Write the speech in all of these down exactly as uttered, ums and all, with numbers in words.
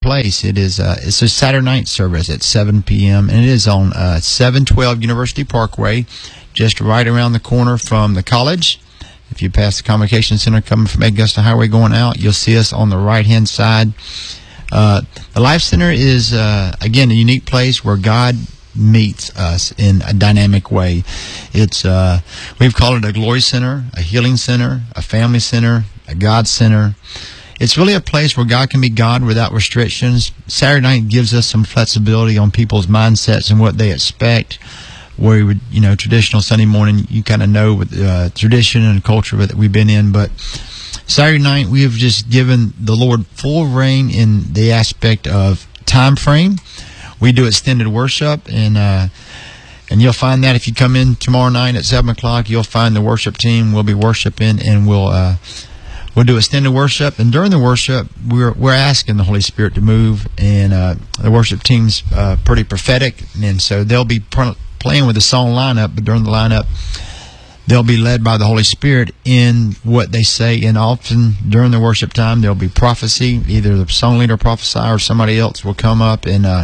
place. It is uh, it's a Saturday night service at seven p.m. and it is on uh, seven twelve University Parkway, just right around the corner from the college. If you pass the Convocation Center coming from Augusta Highway going out, you'll see us on the right-hand side. Uh, the Life Center is, uh, again, a unique place where God meets us in a dynamic way. It's uh, we've called it a glory center, a healing center, a family center, a God center. It's really a place where God can be God without restrictions. Saturday night gives us some flexibility on people's mindsets and what they expect. Where we would, you know, traditional Sunday morning, you kind of know with uh, tradition and culture that we've been in, but Saturday night we have just given the Lord full reign in the aspect of time frame. We do extended worship, and uh, and you'll find that if you come in tomorrow night at seven o'clock, you'll find the worship team. We'll be worshiping, and we'll uh, we'll do extended worship. And during the worship, we're we're asking the Holy Spirit to move, and uh, the worship team's uh, pretty prophetic, and so they'll be pr- playing with the song lineup, but during the lineup, they'll be led by the Holy Spirit in what they say, and often during the worship time, there'll be prophecy. Either the song leader prophesy or somebody else will come up and uh,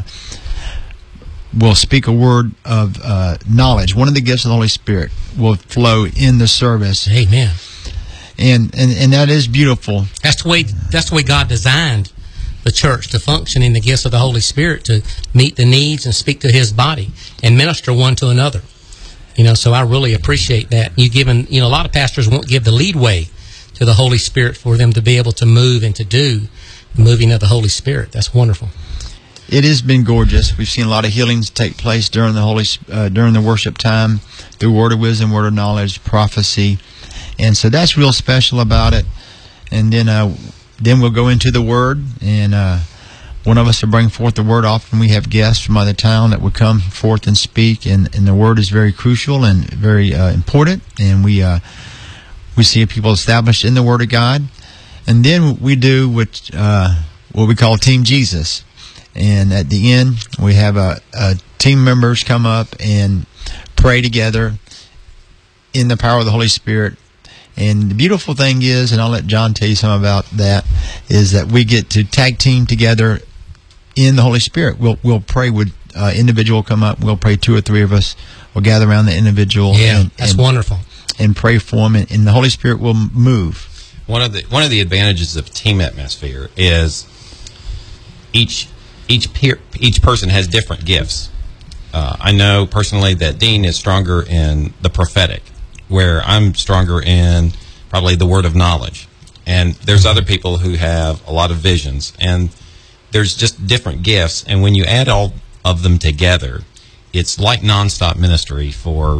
will speak a word of uh, knowledge. One of the gifts of the Holy Spirit will flow in the service. Amen. And and, and that is beautiful. That's the way. That's the way God designed the church to function in the gifts of the Holy Spirit, to meet the needs and speak to His body and minister one to another. You know, so I really appreciate that. You given, you know, a lot of pastors won't give the lead way to the Holy Spirit for them to be able to move and to do the moving of the Holy Spirit. That's wonderful. It has been gorgeous. We've seen a lot of healings take place during the Holy uh, during the worship time through word of wisdom, word of knowledge, prophecy, and so that's real special about it. And then, uh, then we'll go into the Word, and uh, one of us will bring forth the Word. Often we have guests from out of town that would come forth and speak, and, and the Word is very crucial and very uh, important. And we uh, we see people established in the Word of God, and then we do what uh, what we call Team Jesus. And at the end, we have a, a team members come up and pray together in the power of the Holy Spirit. And the beautiful thing is, and I'll let John tell you something about that, is that we get to tag team together in the Holy Spirit. We'll we'll pray with uh, individual come up. We'll pray two or three of us. We'll gather around the individual. Yeah, and, that's and, wonderful. And pray for them, and, and the Holy Spirit will move. One of the one of the advantages of team atmosphere is each each peer, each person has different gifts. Uh, I know personally that Dean is stronger in the prophetic, where I'm stronger in probably the word of knowledge. And there's other people who have a lot of visions, and there's just different gifts. And when you add all of them together, it's like nonstop ministry for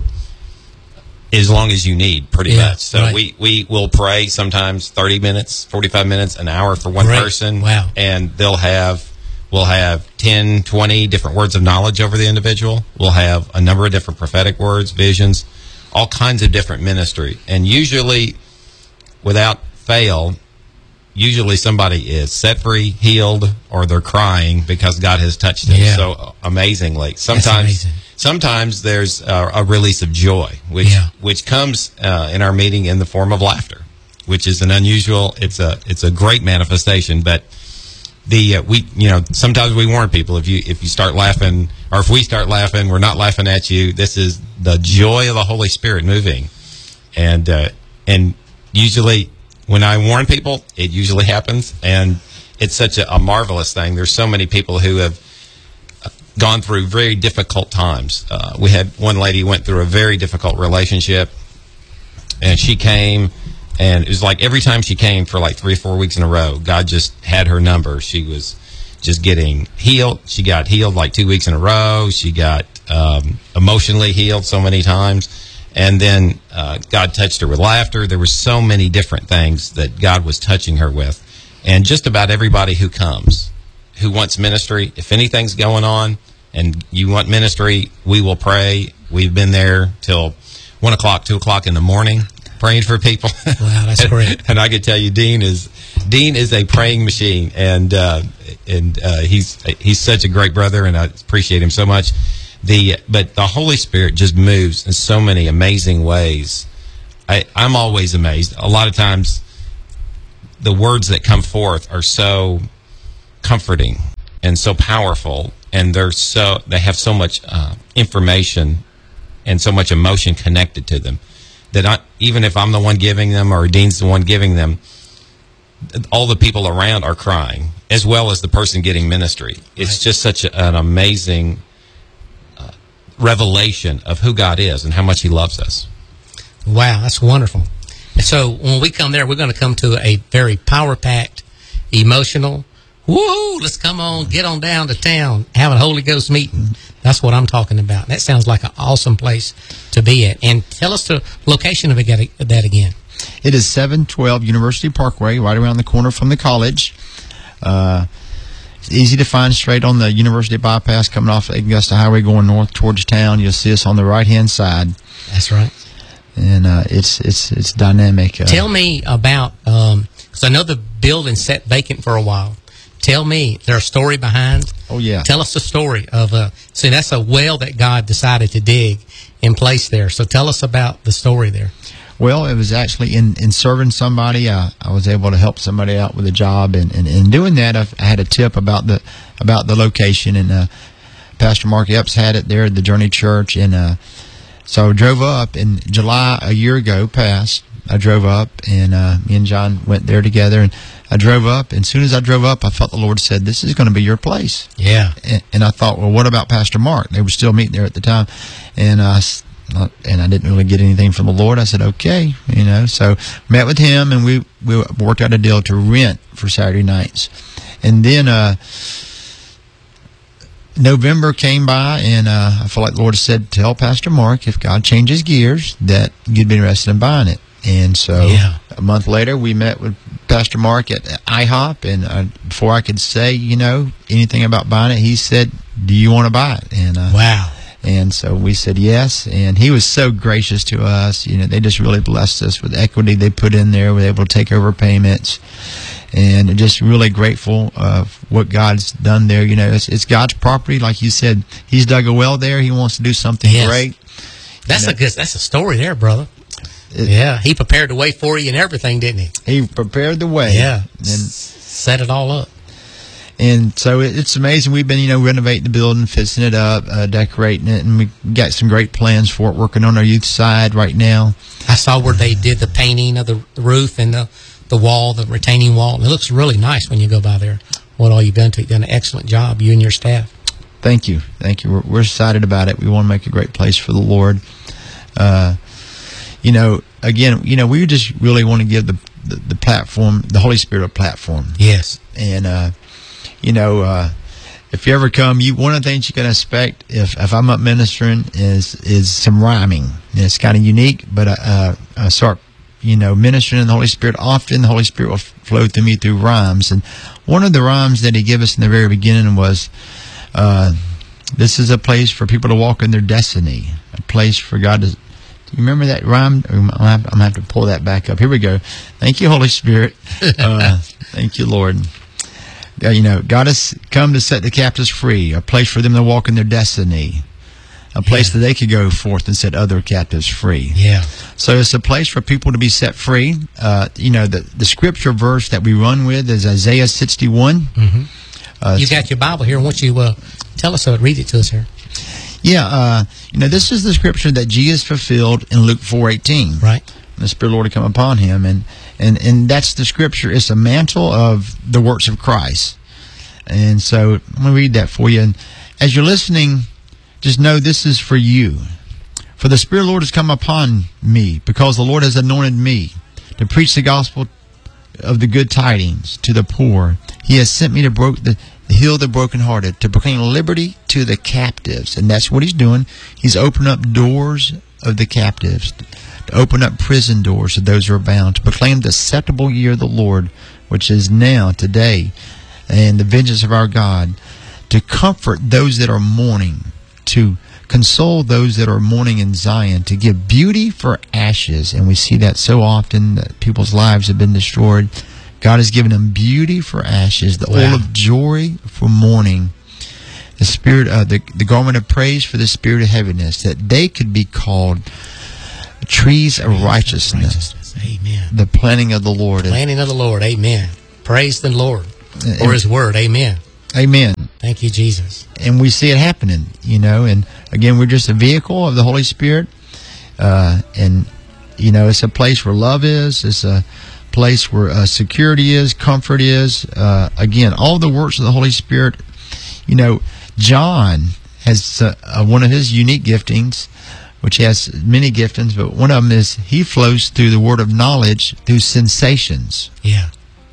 as long as you need, pretty yeah, much. So right. we, we will pray sometimes thirty minutes, forty-five minutes, an hour for one Great. person. Wow. And they'll have, we'll have ten, twenty different words of knowledge over the individual. We'll have a number of different prophetic words, visions, all kinds of different ministry. And usually, without fail, usually somebody is set free, healed, or they're crying because God has touched them yeah. so amazingly. Sometimes sometimes there's a, a release of joy, which yeah. which comes uh, in our meeting in the form of laughter, which is an unusual, it's a it's a great manifestation. But the uh, we you know sometimes we warn people, if you if you start laughing, or if we start laughing, we're not laughing at you. This is the joy of the Holy Spirit moving, and uh, and usually when I warn people, it usually happens, and it's such a, a marvelous thing. There's so many people who have gone through very difficult times. Uh, we had one lady who went through a very difficult relationship, and she came, and it was like every time she came for like three or four weeks in a row, God just had her number. She was just getting healed. She got healed like two weeks in a row. She got um, emotionally healed so many times. And then uh, God touched her with laughter. There were so many different things that God was touching her with. And just about everybody who comes, who wants ministry, if anything's going on and you want ministry, we will pray. We've been there till one o'clock, two o'clock in the morning praying for people. Wow, that's great. And I can tell you, Dean is Dean is a praying machine, and uh, and uh, he's he's such a great brother, and I appreciate him so much. The but the Holy Spirit just moves in so many amazing ways. I, I'm always amazed. A lot of times, the words that come forth are so comforting and so powerful, and they're so they have so much uh, information and so much emotion connected to them that I, even if I'm the one giving them or Dean's the one giving them, all the people around are crying, as well as the person getting ministry. It's right. just such a, an amazing uh, revelation of who God is and how much He loves us. Wow, that's wonderful. And so when we come there, we're going to come to a very power-packed, emotional, woo, let's come on, get on down to town, have a Holy Ghost meeting. That's what I'm talking about. That sounds like an awesome place to be at. And tell us the location of that again. It is seven twelve University Parkway, right around the corner from the college. Uh, it's easy to find straight on the University bypass coming off Augusta Highway going north towards town. You'll see us on the right-hand side. That's right. And uh, it's it's it's dynamic. Uh, Tell me about, um, because I know the building sat vacant for a while. Tell me, there's a story behind. Oh, yeah. Tell us the story of, uh, see, that's a well that God decided to dig and place there. So tell us about the story there. Well, it was actually in, in serving somebody. Uh, I was able to help somebody out with a job, and, and in doing that, I've, I had a tip about the about the location, and uh, Pastor Mark Epps had it there at the Journey Church, and uh, so I drove up in July a year ago past. I drove up, and uh, me and John went there together, and I drove up, and as soon as I drove up, I felt the Lord said, this is going to be your place. Yeah. And, and I thought, well, what about Pastor Mark? They were still meeting there at the time, and uh, and I didn't really get anything from the Lord. I said, okay, you know, so met with him, and we, we worked out a deal to rent for Saturday nights. And then uh, November came by, and uh, I felt like the Lord said, tell Pastor Mark, if God changes gears, that you'd be interested in buying it. And so yeah. a month later, we met with Pastor Mark at I hop, and uh, before I could say, you know, anything about buying it, he said, do you want to buy it? And uh, wow. And so we said yes, and he was so gracious to us. You know, they just really blessed us with the equity they put in there. We were able to take over payments, and just really grateful of what God's done there. You know, it's, it's God's property, like you said. He's dug a well there. He wants to do something yes. great. That's you know, a good. That's a story there, brother. It, yeah, he prepared the way for you and everything, didn't he? He prepared the way. Yeah, and set it all up. And so it, it's amazing. We've been, you know, renovating the building, fixing it up, uh, decorating it, and we got some great plans for it, working on our youth side right now. I saw where they did the painting of the roof and the, the wall, the retaining wall. And it looks really nice when you go by there, what all you've done to it. You've done an excellent job, you and your staff. Thank you. Thank you. We're, we're excited about it. We want to make a great place for the Lord. Uh, you know, again, you know, we just really want to give the, the, the platform, the Holy Spirit a platform. Yes. And, uh, you know, uh, if you ever come, you one of the things you can expect if, if I'm up ministering is is some rhyming. And it's kind of unique, but uh, uh, I start, you know, ministering in the Holy Spirit. Often the Holy Spirit will flow through me through rhymes. And one of the rhymes that he gave us in the very beginning was, uh, this is a place for people to walk in their destiny, a place for God to... Do you remember that rhyme? I'm going to have to pull that back up. Here we go. Thank you, Holy Spirit. Uh, thank you, Lord. Uh, you know, God has come to set the captives free, a place for them to walk in their destiny, a place yeah. that they could go forth and set other captives free. Yeah. So it's a place for people to be set free. Uh, you know, the, the scripture verse that we run with is Isaiah sixty-one. Mm-hmm. Uh, you got your Bible here. Why don't you uh, tell us, uh, read it to us here. Yeah, uh, you know, this is the scripture that Jesus fulfilled in Luke four eighteen. Right. The Spirit of the Lord had come upon him, and, and, and that's the scripture. It's a mantle of the works of Christ. And so I'm going to read that for you. And as you're listening, just know this is for you. For the Spirit of the Lord has come upon me, because the Lord has anointed me to preach the gospel of the good tidings to the poor. He has sent me to broke the heal the brokenhearted, to proclaim liberty to the captives. And that's what he's doing. He's opened up doors of the captives, to open up prison doors to those who are bound, to proclaim the acceptable year of the Lord, which is now, today, and the vengeance of our God, to comfort those that are mourning, to console those that are mourning in Zion, to give beauty for ashes. And we see that so often, that people's lives have been destroyed. God has given them beauty for ashes, the wow. oil of joy for mourning, the spirit, uh, the, the garment of praise for the spirit of heaviness, that they could be called trees of righteousness. righteousness. Amen. The planting of the Lord. The planting of the Lord. Amen. Praise the Lord for his word. Amen. Amen. Thank you, Jesus. And we see it happening, you know. And again, we're just a vehicle of the Holy Spirit. Uh, and, you know, it's a place where love is. It's a place where uh, security is, comfort is. Uh, again, all the works of the Holy Spirit. You know, John has uh, uh, one of his unique giftings, which has many giftings, but one of them is he flows through the word of knowledge through sensations. Yeah.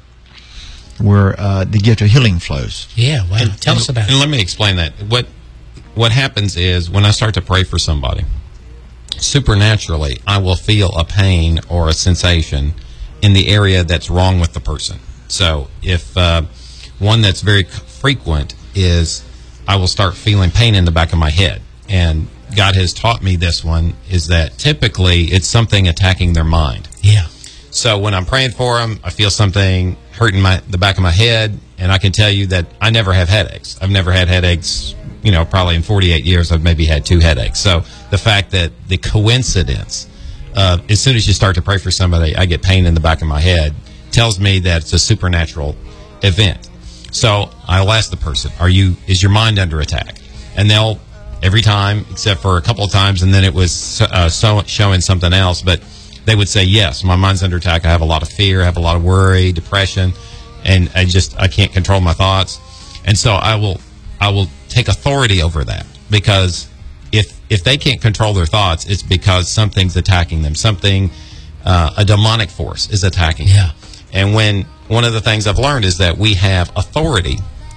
Where uh, the gift of healing flows. Yeah, wow. And, Tell and, us about and it. let me explain that. What what happens is when I start to pray for somebody, supernaturally, I will feel a pain or a sensation in the area that's wrong with the person. So if uh, one that's very frequent is I will start feeling pain in the back of my head. And God has taught me this one is that typically it's something attacking their mind. Yeah. So when I'm praying for them, I feel something hurting my the back of my head, and I can tell you that I never have headaches. I've never had headaches, you know, probably in forty-eight years I've maybe had two headaches. So the fact that the coincidence, uh, as soon as you start to pray for somebody, I get pain in the back of my head, tells me that it's a supernatural event. So I'll ask the person, "Are you? Is your mind under attack?" And they'll every time, except for a couple of times, and then it was uh, so, showing something else, but they would say, yes, my mind's under attack. I have a lot of fear. I have a lot of worry, depression, and I just, I can't control my thoughts. And so I will, I will take authority over that, because if, if they can't control their thoughts, it's because something's attacking them. Something, uh, a demonic force is attacking them. Yeah. And when, one of the things I've learned is that we have authority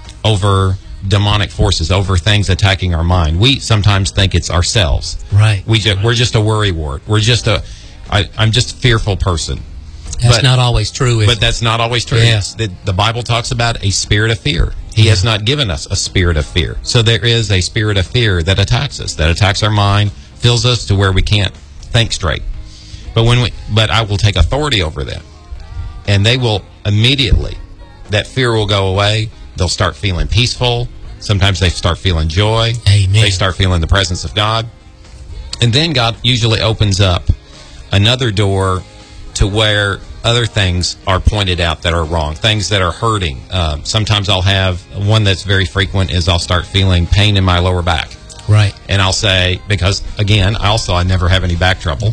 over demonic forces, over things attacking our mind. We sometimes think it's ourselves. Right. We just, right. We're just a worry wart. We're just a, I, I'm just a fearful person. That's but, not always true, is But it? that's not always true. Yeah. The, the Bible talks about a spirit of fear. He Yeah. has not given us a spirit of fear. So there is a spirit of fear that attacks us, that attacks our mind, fills us to where we can't think straight. But when we, but I will take authority over them, and they will immediately, that fear will go away. They'll start feeling peaceful. Sometimes they start feeling joy. Amen. They start feeling the presence of God. And then God usually opens up another door to where other things are pointed out that are wrong, things that are hurting. Um, sometimes I'll have one that's very frequent is I'll start feeling pain in my lower back. Right. And I'll say, because again, also I never have any back trouble.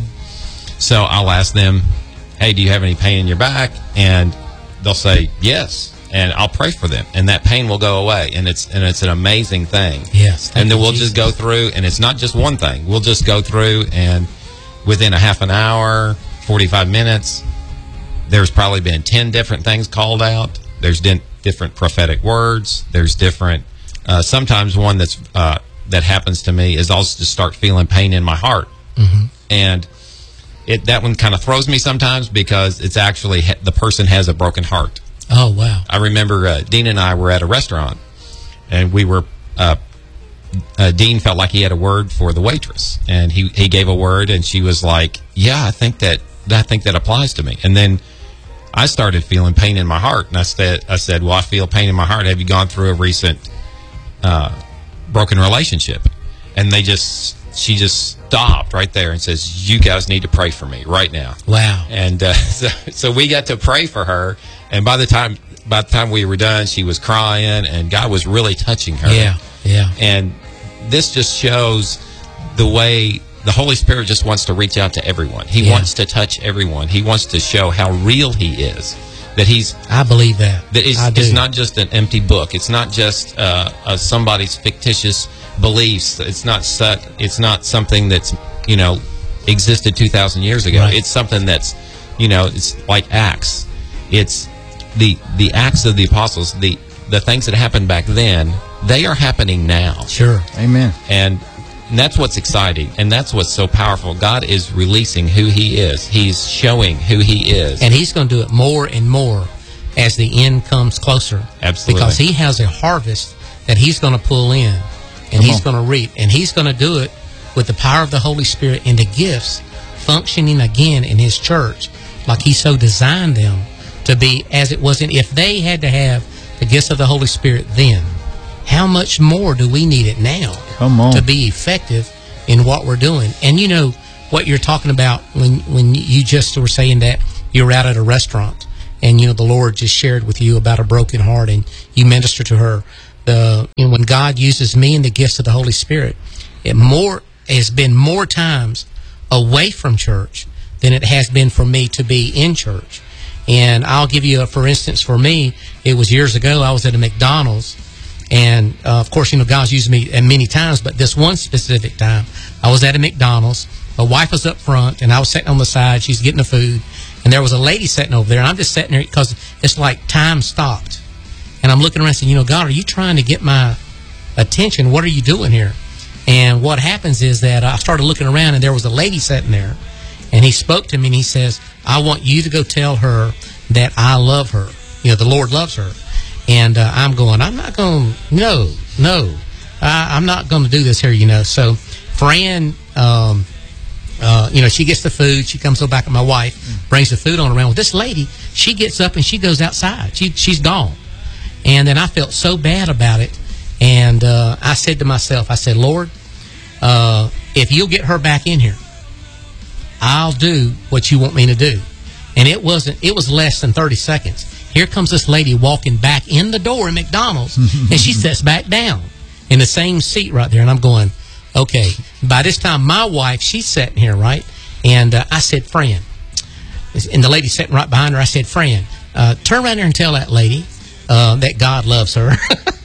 So I'll ask them, hey, do you have any pain in your back? And they'll say, yes. And I'll pray for them, and that pain will go away. And it's and it's an amazing thing. Yes. And then you, we'll Jesus. just go through, and it's not just one thing. We'll just go through, and within a half an hour, forty-five minutes, there's probably been ten different things called out. There's di- different prophetic words. There's different, uh, sometimes one that's uh, that happens to me is I'll just start feeling pain in my heart. Mm-hmm. And it that one kind of throws me sometimes, because it's actually ha- the person has a broken heart. Oh, wow. I remember uh, Dean and I were at a restaurant, and we were, uh, uh, Dean felt like he had a word for the waitress, and he, he gave a word, and she was like, yeah, I think that, I think that applies to me. And then I started feeling pain in my heart, and I said, I said, well, I feel pain in my heart. Have you gone through a recent uh, broken relationship? And they just, she just stopped right there and says, you guys need to pray for me right now. Wow. And uh, so, so we got to pray for her, and by the time by the time we were done, she was crying, and God was really touching her. Yeah, yeah. And this just shows the way the Holy Spirit just wants to reach out to everyone. He Yeah. wants to touch everyone. He wants to show how real He is. That He's I believe that. that it's, I do. it's not just an empty book. It's not just uh, uh, somebody's fictitious beliefs. It's not set, It's not something that's, you know, existed two thousand years ago. Right. It's something that's, you know, it's like Acts. It's the the Acts of the Apostles. The the things that happened back then, they are happening now. Sure. Amen. And And that's what's exciting, and that's what's so powerful. God is releasing who He is. He's showing who He is. And He's going to do it more and more as the end comes closer. Absolutely. Because He has a harvest that He's going to pull in, and Come He's on. going to reap. And He's going to do it with the power of the Holy Spirit and the gifts functioning again in His church like He so designed them to be as it was in. If they had to have the gifts of the Holy Spirit then, how much more do we need it now? Come on. To be effective in what we're doing. And you know what you're talking about when when you just were saying that you were out at a restaurant and you know the Lord just shared with you about a broken heart and you minister to her. the you know, when God uses me in the gifts of the Holy Spirit, it more has been more times away from church than it has been for me to be in church. And I'll give you a, for instance, for me, it was years ago, I was at a McDonald's, and uh, of course, you know, God's used me many times, but this one specific time, I was at a McDonald's, my wife was up front, and I was sitting on the side, she's getting the food, and there was a lady sitting over there, and I'm just sitting there because it's like time stopped. And I'm looking around and saying, you know, God, are you trying to get my attention? What are you doing here? And what happens is that I started looking around, and there was a lady sitting there, and he spoke to me, and he says, I want you to go tell her that I love her. You know, the Lord loves her. And uh, I'm going, I'm not going, no, no, I, I'm not going to do this here, you know. So Fran, um, uh, you know, she gets the food. She comes over back with my wife, brings the food on around. Well, this lady, she gets up and she goes outside. She, she's gone. And then I felt so bad about it. And uh, I said to myself, I said, Lord, uh, if you'll get her back in here, I'll do what you want me to do. And it wasn't, it was less than thirty seconds. Here comes this lady walking back in the door at McDonald's, and she sits back down in the same seat right there. And I'm going, okay. By this time, my wife, she's sitting here, right? And uh, I said, Fran, and the lady sitting right behind her, I said, Fran, uh, turn around there and tell that lady uh, that God loves her.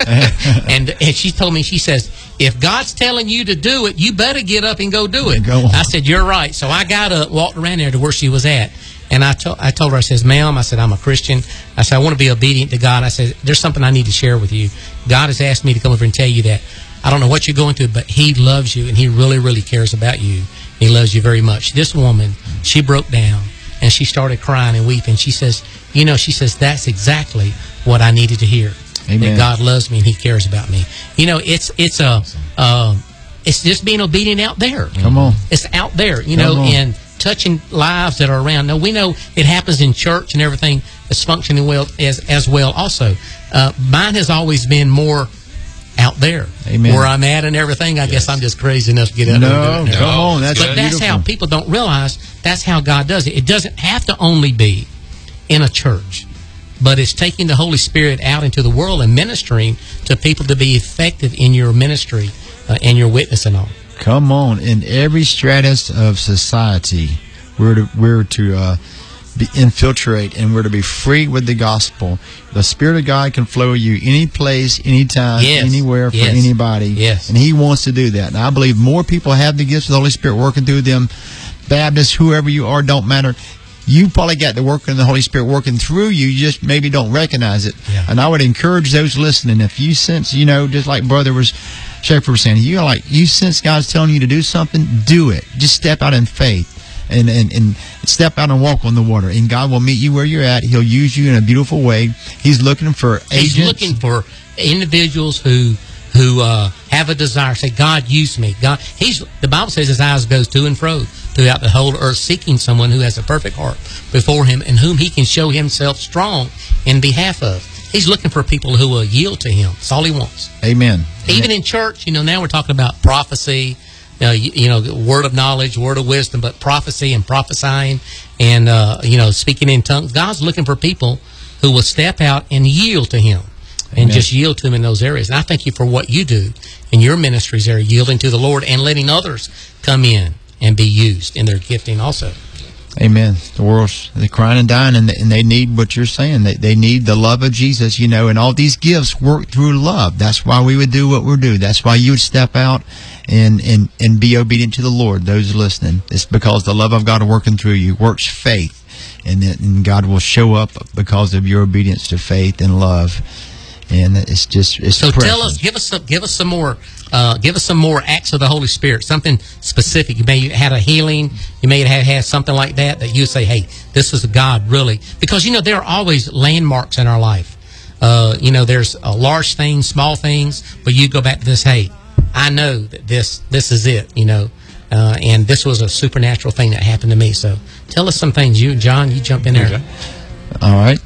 and, and she told me, she says, if God's telling you to do it, you better get up and go do it. Go I said, you're right. So I got up, walked around there to where she was at. And I, to- I told her, I says, ma'am, I said, I'm a Christian. I said, I want to be obedient to God. I said, there's something I need to share with you. God has asked me to come over and tell you that. I don't know what you're going through, but He loves you, and He really, really cares about you. He loves you very much. This woman, she broke down, and she started crying and weeping. She says, you know, she says, that's exactly what I needed to hear. Amen. That God loves me and He cares about me. You know, it's it's a uh, it's just being obedient out there. Come on. It's out there, you Come know, on. and touching lives that are around. Now, we know it happens in church and everything is functioning well as as well also. Uh, mine has always been more out there. Amen. Where I'm at and everything. I Yes. guess I'm just crazy enough to get out No, and do it. come on. That's But that's beautiful. how people don't realize that's how God does it. It doesn't have to only be in a church, but it's taking the Holy Spirit out into the world and ministering to people to be effective in your ministry uh, and your witness and all. Come on. In every stratus of society, we're to, we're to uh, be infiltrate, and we're to be free with the gospel. The Spirit of God can flow you any place, anytime, Yes. anywhere, for Yes. anybody. Yes. And He wants to do that. And I believe more people have the gifts of the Holy Spirit working through them. Baptists, whoever you are, don't matter. You probably got the work of the Holy Spirit working through you. You just maybe don't recognize it. Yeah. And I would encourage those listening, if you sense, you know, just like Brother was, Shepherd was saying, you like you sense God's telling you to do something, do it. Just step out in faith. And, and, and step out and walk on the water. And God will meet you where you're at. He'll use you in a beautiful way. He's looking for agents. He's looking for individuals who who uh, have a desire. Say, God, use me. God, He's the Bible says His eyes goes to and fro throughout the whole earth, seeking someone who has a perfect heart before Him and whom He can show Himself strong in behalf of. He's looking for people who will yield to Him. That's all He wants. Amen. Even in church, you know, now we're talking about prophecy. Uh, you, you know, word of knowledge, word of wisdom, but prophecy and prophesying and, uh, you know, speaking in tongues. God's looking for people who will step out and yield to Him and Amen. just yield to Him in those areas. And I thank you for what you do in your ministries there, yielding to the Lord and letting others come in and be used in their gifting also. Amen. The world's they're crying and dying, and they, and they need what you're saying. They they need the love of Jesus, you know. And all these gifts work through love. That's why we would do what we do. That's why you would step out and and and be obedient to the Lord. Those listening, it's because the love of God working through you works faith, and that, and God will show up because of your obedience to faith and love. And it's just it's So precious. tell us, give us some, give us some more, uh, give us some more acts of the Holy Spirit. Something specific. You may have had a healing. You may have had something like that that you say, "Hey, this is God really." Because you know there are always landmarks in our life. Uh, you know, there's uh, large things, small things, but you go back to this. Hey, I know that this this is it. You know, uh, and this was a supernatural thing that happened to me. So tell us some things. You, John, you jump in there. Okay. All right.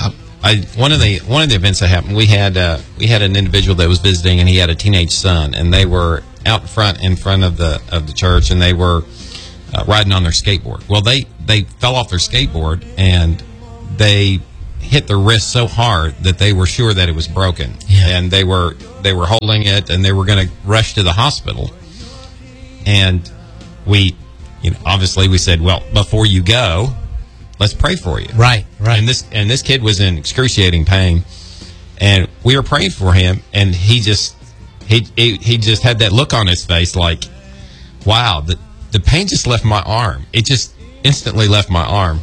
I, one of the one of the events that happened, we had uh, we had an individual that was visiting, and he had a teenage son, and they were out front in front of the of the church, and they were uh, riding on their skateboard. Well, they they fell off their skateboard, and they hit the wrist so hard that they were sure that it was broken, Yeah. and they were they were holding it, and they were going to rush to the hospital. And we, you know, obviously we said, well, before you go, let's pray for you. Right, right. And this and this kid was in excruciating pain, and we were praying for him, and he just he he, he just had that look on his face, like, wow, the the pain just left my arm. It just instantly left my arm,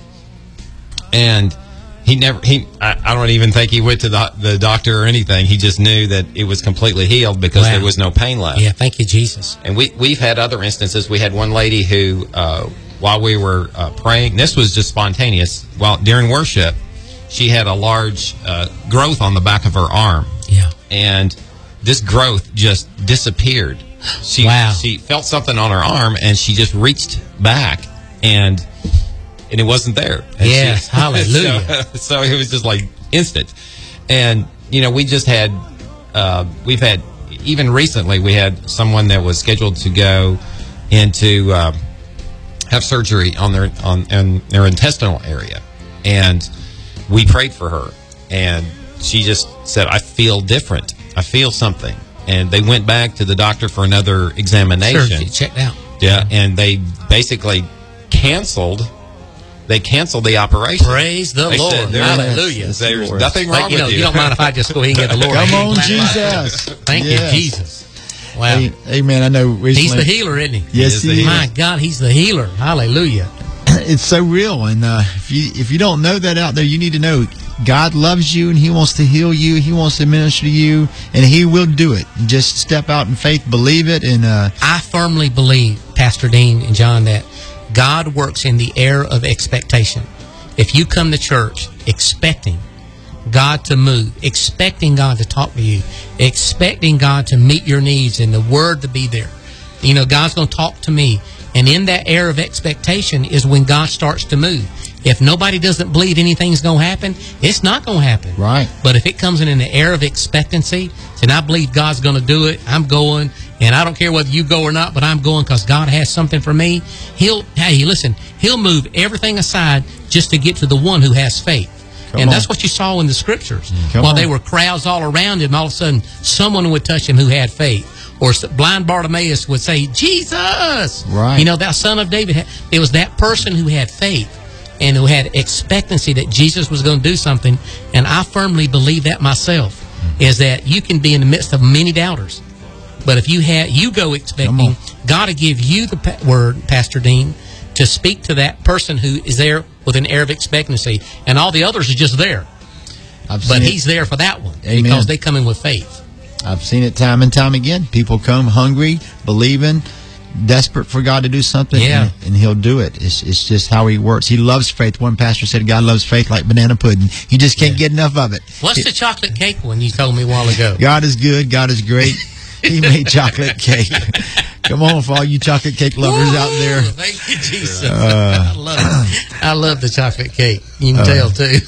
and he never he I, I don't even think he went to the the doctor or anything. He just knew that it was completely healed because Wow. there was no pain left. Yeah, thank you, Jesus. And we, we've had other instances. We had one lady who, uh, while we were uh, praying, this was just spontaneous, while during worship, she had a large uh, growth on the back of her arm. Yeah. And this growth just disappeared. She, Wow. she felt something on her arm, and she just reached back, and and it wasn't there. And Yes, she- hallelujah. So, so it was just like instant. And, you know, we just had, uh, we've had, even recently, we had someone that was scheduled to go into uh, have surgery on their on, on their intestinal area, and we prayed for her, and she just said, "I feel different. I feel something." And they went back to the doctor for another examination. Surgery, checked out. Yeah, and they basically canceled. They canceled the operation. Praise the They Lord. said, "There- Hallelujah. Yes, There's Lord. nothing wrong But, you know, with you you." don't mind if I just go ahead and give the Lord a Come hand on, clap? Jesus. Thank Yes. you, Jesus. Wow. Hey, Amen. I know recently. He's the healer, isn't he? Yes, He is the he is. My God, he's the healer. Hallelujah. It's so real, and uh, if you if you don't know that out there, you need to know God loves you, and He wants to heal you. He wants to minister to you, and He will do it. Just step out in faith, believe it, and uh, I firmly believe, Pastor Dean and John, that God works in the air of expectation. If you come to church expecting God to move, expecting God to talk to you, expecting God to meet your needs and the word to be there, you know, God's going to talk to me. And in that air of expectation is when God starts to move. If nobody doesn't believe anything's going to happen, it's not going to happen. Right. But if it comes in in the air of expectancy, and I believe God's going to do it, I'm going, and I don't care whether you go or not, but I'm going because God has something for me. He'll, hey, listen, He'll move everything aside just to get to the one who has faith. Come and on. that's what you saw in the scriptures. Come While on. they were crowds all around him, all of a sudden someone would touch him who had faith. Or s- blind Bartimaeus would say, Jesus! Right. You know, thou son of David. It was that person who had faith and who had expectancy that Jesus was going to do something. And I firmly believe that myself, is that you can be in the midst of many doubters. But if you have, you go Come expecting on. God to give you the pa- word, Pastor Dean, to speak to that person who is there with an air of expectancy. And all the others are just there. I've But seen it. he's there for that one. Amen. Because they come in with faith. I've seen it time and time again. People come hungry, believing, desperate for God to do something, Yeah. and, and He'll do it. It's it's just how He works. He loves faith. One pastor said God loves faith like banana pudding. He just can't get enough of it. What's the chocolate cake one you told me a while ago? God is good. God is great. He made chocolate cake. Come on, for all you chocolate cake lovers out there. Ooh, thank you, Jesus. I love it. I love the chocolate cake. You can tell, too.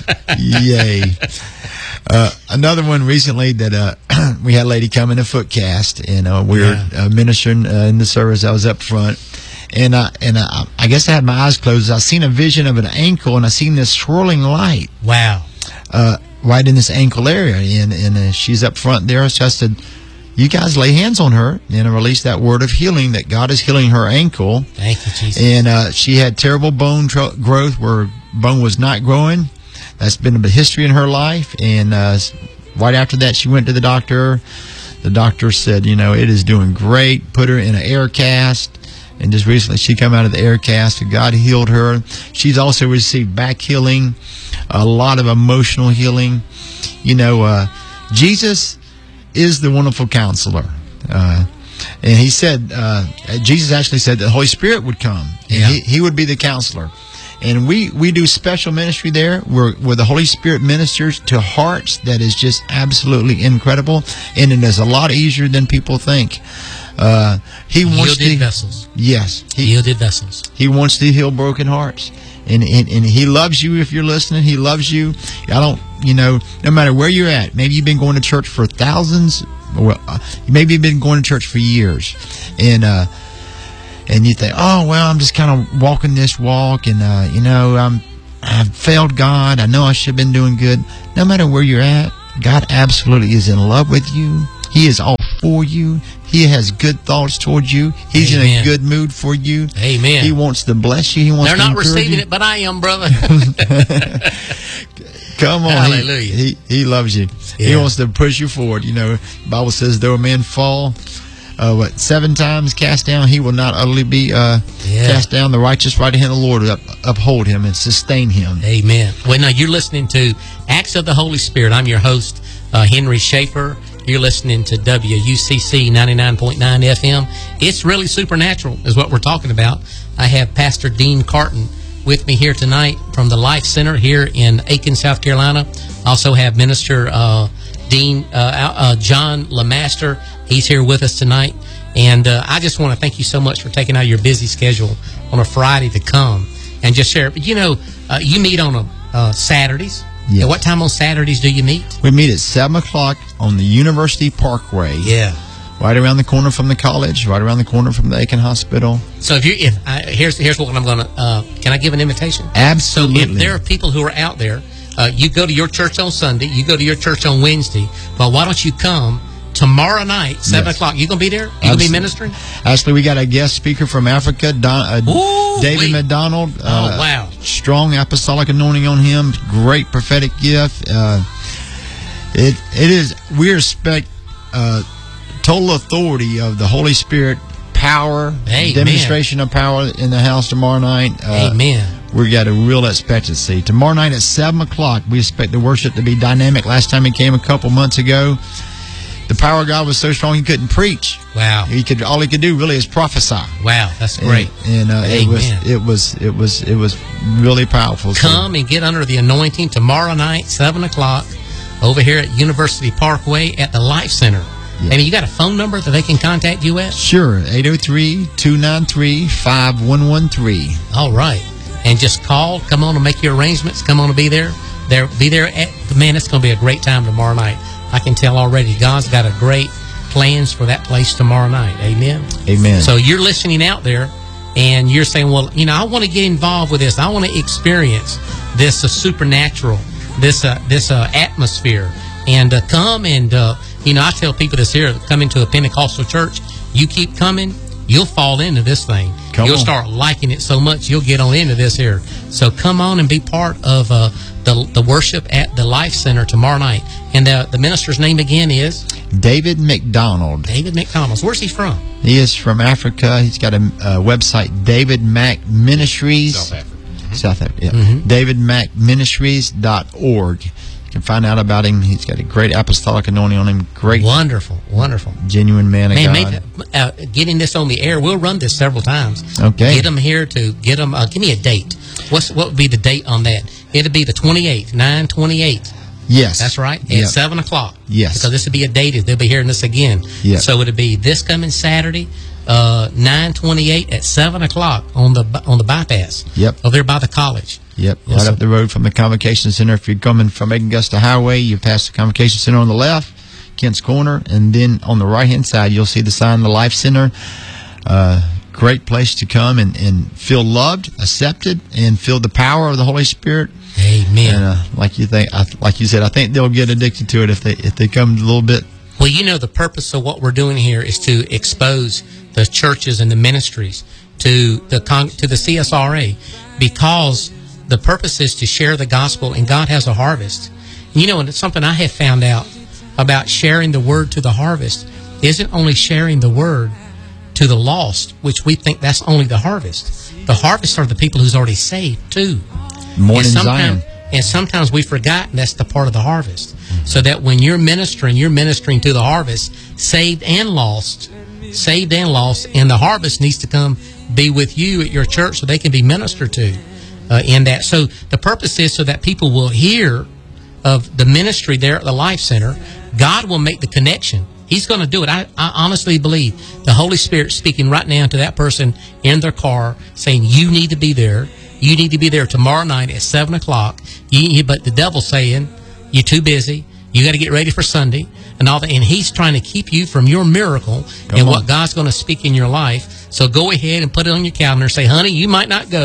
Yay. Uh, another one recently that uh, we had a lady come in a foot cast, and uh, we were Yeah. uh, ministering uh, in the service. I was up front, and uh, and uh, I guess I had my eyes closed. I seen a vision of an ankle, and I seen this swirling light Wow. uh, right in this ankle area, and and uh, she's up front there. So I said, "You guys lay hands on her," and I released that word of healing that God is healing her ankle. Thank you, Jesus. And uh, she had terrible bone tro- growth where bone was not growing. That's been a history in her life. And uh, right after that, she went to the doctor. The doctor said, you know, it is doing great. Put her in an air cast. And just recently, she came out of the air cast. And God healed her. She's also received back healing, a lot of emotional healing. You know, uh, Jesus is the wonderful counselor. Uh, and he said, uh, Jesus actually said that the Holy Spirit would come. And Yeah. he, he would be the counselor. And we, we do special ministry there where, where the Holy Spirit ministers to hearts that is just absolutely incredible. And it is a lot easier than people think. Uh, he wants Yielded to, vessels. yes, he, Yielded vessels. he wants to heal broken hearts. And, and and he loves you if you're listening. He loves you. I don't, you know, no matter where you're at. Maybe you've been going to church for thousands. Well, uh, maybe you've been going to church for years. And, uh, and you think, oh, well, I'm just kind of walking this walk. And, uh, you know, I'm, I've failed God. I know I should have been doing good. No matter where you're at, God absolutely is in love with you. He is all for you. He has good thoughts towards you. He's Amen. In a good mood for you. Amen. He wants to bless you. He wants They're to not receiving you. it, but I am, brother. Come on. Hallelujah. He, he, he loves you. Yeah. He wants to push you forward. You know, the Bible says, though a man fall, uh, what, seven times cast down, he will not utterly be uh, yeah. cast down. The righteous right hand of the Lord will up, uphold him and sustain him. Amen. Well, now you're listening to Acts of the Holy Spirit. I'm your host, uh, Henry Schaefer. You're listening to W U C C ninety-nine point nine F M. It's really supernatural is what we're talking about. I have Pastor Dean Carton with me here tonight from the Life Center here in Aiken, South Carolina. Also have Minister uh, Dean uh, uh, John LeMaster. He's here with us tonight. And uh, I just want to thank you so much for taking out your busy schedule on a Friday to come and just share. But, you know, uh, you meet on a, uh, Saturdays. Yes. At what time on Saturdays do you meet? We meet at seven o'clock on the University Parkway. Yeah. Right around the corner from the college, right around the corner from the Aiken Hospital. So if you, if I, here's here's what I'm going to, uh, can I give an invitation? Absolutely. So if there are people who are out there, uh, you go to your church on Sunday, you go to your church on Wednesday, but why don't you come tomorrow night, seven yes. o'clock? You going to be there? You going to be ministering? Actually, we got a guest speaker from Africa, Don, uh, Ooh, David wait. McDonald. Uh, oh, wow. Strong apostolic anointing on him. Great prophetic gift. Uh, it It is, we respect uh, total authority of the Holy Spirit, power, Amen. Demonstration of power in the house tomorrow night. Uh, Amen. We've got a real expectancy. Tomorrow night at seven o'clock, we expect the worship to be dynamic. Last time he came a couple months ago, the power of God was so strong he couldn't preach. Wow. He could all he could do really is prophesy. Wow, that's great. And, and uh, it was it was it was it was really powerful. Come so, and get under the anointing tomorrow night, seven o'clock, over here at University Parkway at the Life Center. Yeah. Maybe you got a phone number that they can contact you at? Sure, eight oh three, two nine three, five one one three. All right. And just call, come on and make your arrangements, come on and be there. There be there at man, it's gonna be a great time tomorrow night. I can tell already God's got a great plans for that place tomorrow night. Amen. Amen. So you're listening out there and you're saying, well, you know, I want to get involved with this. I want to experience this uh, supernatural, this uh, this uh, atmosphere. And uh, come and, uh, you know, I tell people this here, coming to a Pentecostal church, you keep coming, you'll fall into this thing. Come you'll on. start liking it so much, you'll get on into this here. So come on and be part of uh, the the worship at the Life Center tomorrow night. And the, the minister's name again is? David McDonald. David McDonald. Where's he from? He is from Africa. He's got a uh, website, David Mac Ministries. South Africa. Mm-hmm. South Africa, yeah. Mm-hmm. David Mac Ministries dot org. You can find out about him. He's got a great apostolic anointing on him. Great. Wonderful, wonderful. Genuine man of Man, God. maybe, uh, getting this on the air, we'll run this several times. Okay. Get them here to get them, uh, give me a date. What's What would be the date on that? It'll be the twenty-eighth, nine twenty-eight. Yes. That's right, at Yep. seven o'clock. Yes. Because this will be a date. They'll be hearing this again. Yep. So it'll be this coming Saturday, uh, nine twenty-eight at seven o'clock on the on the bypass. Yep. Over there by the college. Yep, Yes, right sir. up the road from the Convocation Center. If you're coming from Augusta Highway, you pass the Convocation Center on the left, Kent's Corner, and then on the right-hand side, you'll see the sign, the Life Center. Uh, great place to come and, and feel loved, accepted, and feel the power of the Holy Spirit. Amen. And uh, like you think, I, like you said, I think they'll get addicted to it if they if they come a little bit. Well, you know, the purpose of what we're doing here is to expose the churches and the ministries to the con- to the C S R A, because the purpose is to share the gospel, and God has a harvest. And, you know, and it's something I have found out about sharing the word to the harvest isn't only sharing the word to the lost, which we think that's only the harvest. The harvest are the people who's already saved too. Morning and sometimes, Zion. And sometimes we forgot that's the part of the harvest. So that when you're ministering, you're ministering to the harvest, saved and lost, saved and lost, and the harvest needs to come be with you at your church so they can be ministered to uh, in that. So the purpose is so that people will hear of the ministry there at the Life Center. God will make the connection. He's going to do it. I, I honestly believe the Holy Spirit speaking right now to that person in their car, saying, you need to be there. You need to be there tomorrow night at seven o'clock. You, you, but the devil's saying, you're too busy. You got to get ready for Sunday and all that. And he's trying to keep you from your miracle Come and on. what God's going to speak in your life. So go ahead and put it on your calendar. Say, honey, you might not go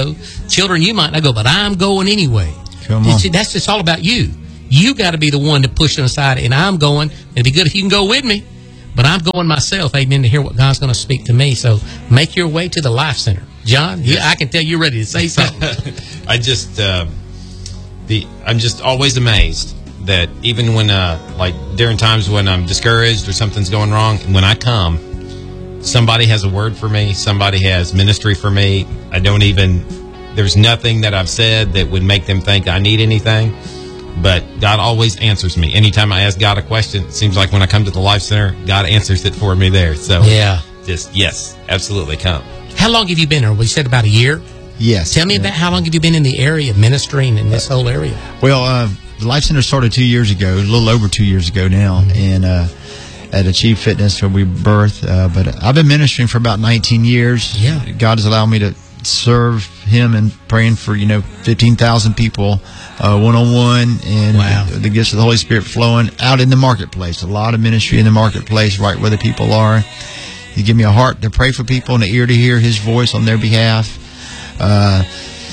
Children, you might not go, but I'm going anyway. Come on. See, that's just all about you. You got to be the one to push it aside, and I'm going. It'd be good if you can go with me, but I'm going myself, amen, to hear what God's going to speak to me. So make your way to the Life Center. John, you, I can tell you're ready to say something. I just, uh, the I'm just always amazed that even when, uh, like during times when I'm discouraged or something's going wrong, when I come, somebody has a word for me, somebody has ministry for me. I don't even, there's nothing that I've said that would make them think I need anything, but God always answers me. Anytime I ask God a question, it seems like when I come to the Life Center, God answers it for me there. So yeah, just, yes, absolutely come. How long have you been there? We said about a year? Yes. Tell me about how long have you been in the area, ministering in this whole area? Well, uh, the Life Center started two years ago, a little over two years ago now, mm-hmm. and uh, at Achieve Fitness where we birthed. Uh, but I've been ministering for about nineteen years. Yeah. God has allowed me to serve Him and praying for, you know, fifteen thousand people uh, one-on-one, and wow. the, the gifts of the Holy Spirit flowing out in the marketplace. A lot of ministry in the marketplace, right where the people are. He give me a heart to pray for people and an ear to hear His voice on their behalf. Uh,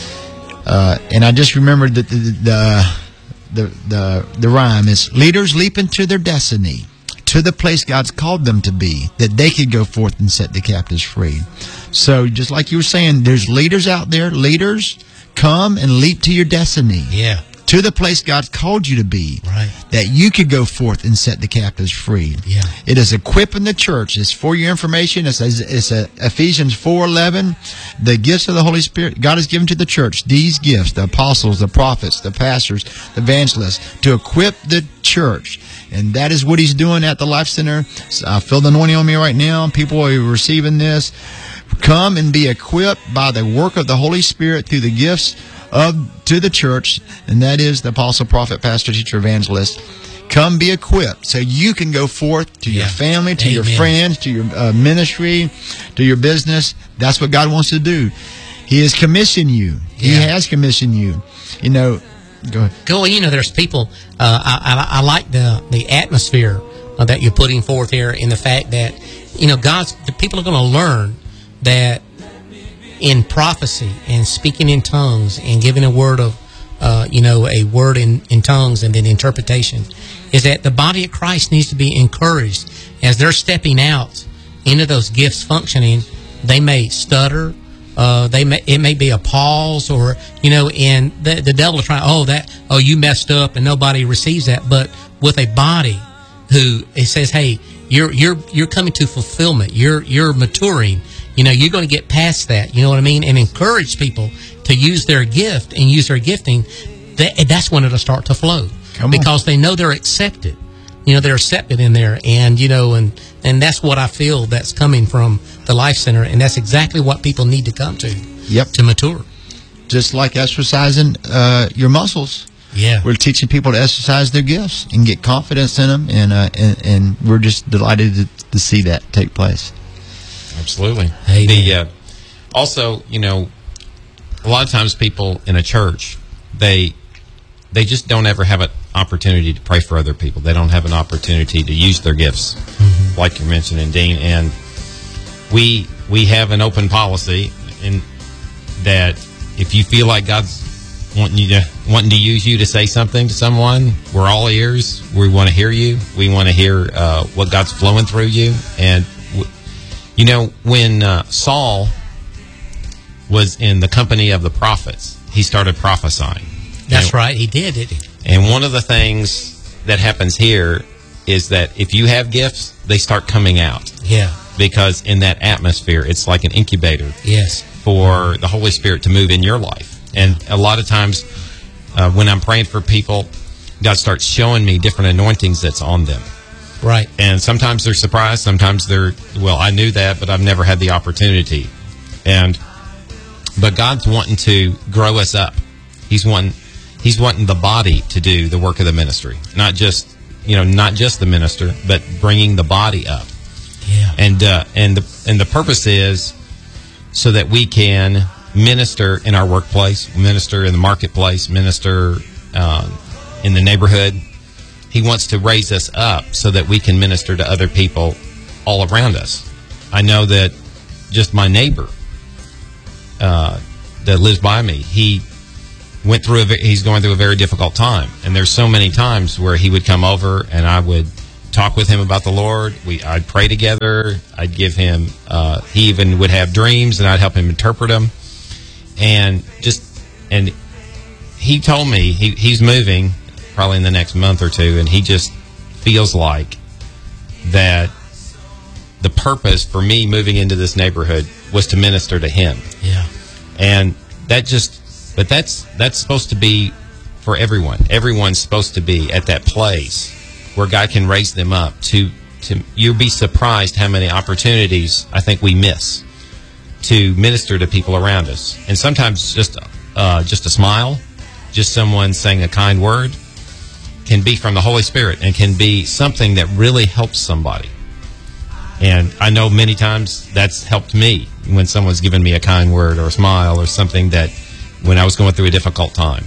uh, and I just remembered that the the, the the the rhyme is, leaders leap into their destiny, to the place God's called them to be, that they could go forth and set the captives free. So just like you were saying, there's leaders out there. Leaders, come and leap to your destiny. Yeah. To the place God's called you to be, right, that you could go forth and set the captives free. Yeah. It is equipping the church. It's for your information. It's, it's a Ephesians four eleven. The gifts of the Holy Spirit God has given to the church. These gifts, the apostles, the prophets, the pastors, the evangelists, to equip the church. And that is what He's doing at the Life Center. I feel the anointing on me right now. People are receiving this. Come and be equipped by the work of the Holy Spirit through the gifts of to the church, and that is the apostle, prophet, pastor, teacher, evangelist. Come be equipped so you can go forth to yeah. your family, to Amen. your friends, to your uh, ministry, to your business. That's what God wants to do. He has commissioned you. He yeah. has commissioned you. You know, go ahead. Go. You know, there's people. Uh, I, I, I like the the atmosphere uh, that you're putting forth here, in the fact that, you know, God's the people are going to learn that in prophecy and speaking in tongues and giving a word of, uh, you know, a word in, in tongues and then interpretation, is that the body of Christ needs to be encouraged as they're stepping out into those gifts functioning. They may stutter, uh, they may it may be a pause, or, you know, and the, the devil is trying, oh, that, oh, you messed up, and nobody receives that. But with a body who it says, hey, you're you're you're coming to fulfillment, you're you're maturing. You know, you're going to get past that, you know what I mean? And encourage people to use their gift and use their gifting. That, that's when it'll start to flow. Come because on. they know they're accepted. You know, they're accepted in there. And, you know, and, and that's what I feel that's coming from the Life Center. And that's exactly what people need to come to. Yep. To mature. Just like exercising uh, your muscles. Yeah. We're teaching people to exercise their gifts and get confidence in them. And, uh, and, and we're just delighted to, to see that take place. Absolutely. Amen. The uh, also, you know, a lot of times people in a church, they they just don't ever have an opportunity to pray for other people. They don't have an opportunity to use their gifts, mm-hmm. like you're mentioning, Dean. And we we have an open policy in that if you feel like God's wanting you to wanting to use you to say something to someone, we're all ears. We want to hear you. We want to hear uh, what God's flowing through you. And you know, when uh, Saul was in the company of the prophets, he started prophesying. That's and, right, he did, didn't he? And one of the things that happens here is that if you have gifts, they start coming out. Yeah. Because in that atmosphere, it's like an incubator. Yes. For the Holy Spirit to move in your life. And a lot of times uh, when I'm praying for people, God starts showing me different anointings that's on them. Right. And sometimes they're surprised. Sometimes they're, well, I knew that, but I've never had the opportunity. And, but God's wanting to grow us up. He's wanting, He's wanting the body to do the work of the ministry. Not just, you know, not just the minister, but bringing the body up. Yeah. And, uh, and the, and the purpose is so that we can minister in our workplace, minister in the marketplace, minister, uh, in the neighborhood. He wants to raise us up so that we can minister to other people all around us. I know that just my neighbor, uh, that lives by me, he went through a, he's going through a very difficult time, and there's so many times where he would come over and I would talk with him about the Lord. We I'd pray together. I'd give him uh, he even would have dreams, and I'd help him interpret them. And just and he told me he, he's moving probably in the next month or two, and he just feels like that the purpose for me moving into this neighborhood was to minister to him. Yeah. And that just, but that's that's supposed to be for everyone. Everyone's supposed to be at that place where God can raise them up. To, to you'll be surprised how many opportunities I think we miss to minister to people around us. And sometimes just uh, just a smile, just someone saying a kind word can be from the Holy Spirit and can be something that really helps somebody. And I know many times that's helped me when someone's given me a kind word or a smile or something that when I was going through a difficult time.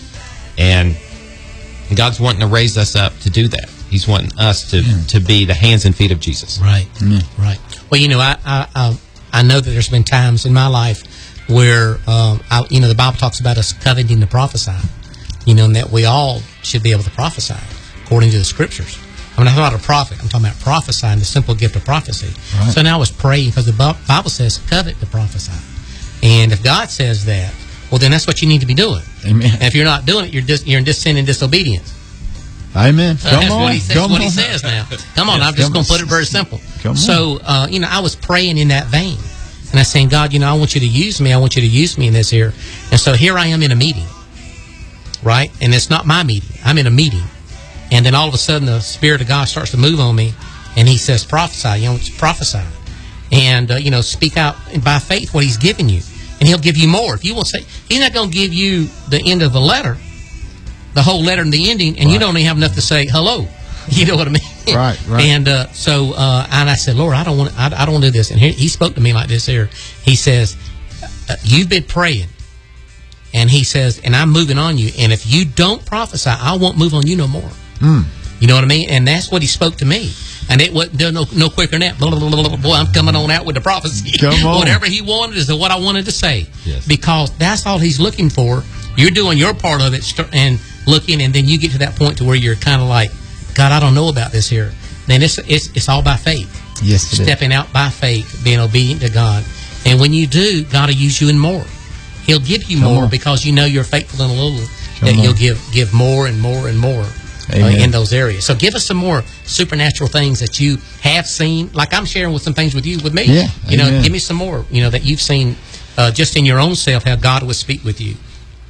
And God's wanting to raise us up to do that. He's wanting us to, mm. to be the hands and feet of Jesus. Right, mm. right. Well, you know, I, I I I know that there's been times in my life where, um, I, you know, the Bible talks about us coveting to prophesy, you know, and that we all should be able to prophesy according to the Scriptures. I'm not talking about a prophet. I'm talking about prophesying, the simple gift of prophecy. Right. So now I was praying because the Bible says covet to prophesy. And if God says that, well, then that's what you need to be doing. Amen. And if you're not doing it, you're dis- you're in dis- sin and disobedience. Amen. So Come that's on. what he says. Come what on. he says now. Come on, Yes, I'm just come going to on. put it very simple. Come on. So, uh, you know, I was praying in that vein. And I was saying, God, you know, I want you to use me. I want you to use me in this here. And so here I am in a meeting, right? And it's not my meeting. I'm in a meeting. And then all of a sudden the Spirit of God starts to move on me. And he says, prophesy. You know, prophesy. And, uh, you know, speak out by faith what he's given you. And he'll give you more. If you want to say, he's not going to give you the end of the letter, the whole letter and the ending, and right. you don't even have enough to say hello. You know what I mean? Right, right. And uh, so, uh, and I said, Lord, I don't want, I, I don't want to do this. And he, he spoke to me like this here. He says, uh, you've been praying, and he says, and I'm moving on you. And if you don't prophesy, I won't move on you no more. Mm. You know what I mean? And that's what he spoke to me. And it wasn't no, no quicker than that. Blah, blah, blah, blah, blah. Boy, I'm coming on out with the prophecy. Come on. Whatever he wanted is what I wanted to say. Yes. Because that's all he's looking for. You're doing your part of it and looking, and then you get to that point to where you're kind of like, God, I don't know about this here. Then it's it's, it's all by faith. Yes, it Stepping is. out by faith, being obedient to God. And when you do, God will use you in more. He'll give you Come more on. because you know you're faithful in a little, Come that on. you'll give give more and more and more. Uh, in those areas. So give us some more supernatural things that you have seen. Like I'm sharing with some things with you, with me. Yeah, you know, amen. give me some more, you know, that you've seen uh, just in your own self, how God would speak with you.